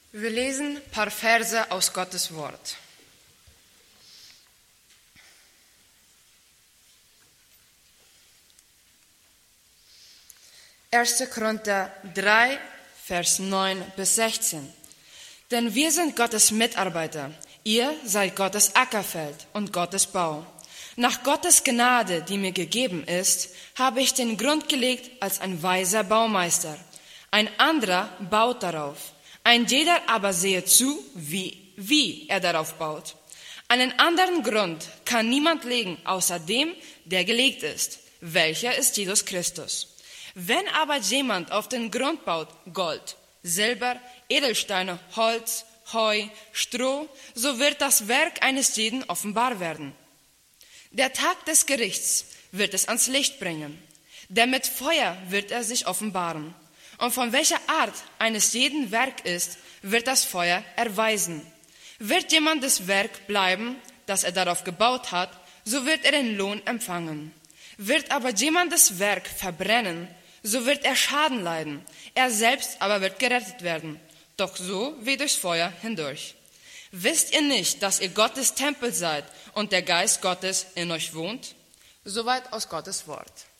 Wir lesen ein paar Verse aus Gottes Wort. Erste Korinther 3, Vers 9 bis 16. Denn wir sind Gottes Mitarbeiter. Ihr seid Gottes Ackerfeld und Gottes Bau. Nach Gottes Gnade, die mir gegeben ist, habe ich den Grund gelegt als ein weiser Baumeister. Ein anderer baut darauf. Ein jeder aber sehe zu, wie er darauf baut. Einen anderen Grund kann niemand legen, außer dem, der gelegt ist. Welcher ist Jesus Christus. Wenn aber jemand auf den Grund baut, Gold, Silber, Edelsteine, Holz, Heu, Stroh, so wird das Werk eines jeden offenbar werden. Der Tag des Gerichts wird es ans Licht bringen, denn mit Feuer wird er sich offenbaren. Und von welcher Art eines jeden Werk ist, wird das Feuer erweisen. Wird jemand das Werk bleiben, das er darauf gebaut hat, so wird er den Lohn empfangen. Wird aber jemand das Werk verbrennen, so wird er Schaden leiden. Er selbst aber wird gerettet werden, doch so wie durchs Feuer hindurch. Wisst ihr nicht, dass ihr Gottes Tempel seid und der Geist Gottes in euch wohnt? Soweit aus Gottes Wort.